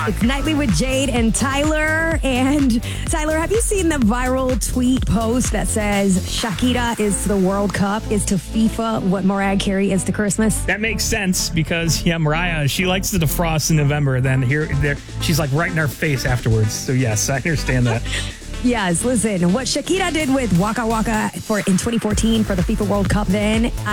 It's Nightly with Jade and Tyler. And Tyler, have you seen the viral tweet post that says Shakira is to the World Cup, is to FIFA what Mariah Carey is to Christmas? That makes sense because, Mariah, she likes to defrost in November. Then there, she's like right in our face afterwards. So, yes, I understand that. Yes, listen, what Shakira did with Waka Waka in 2014 for the FIFA World Cup then,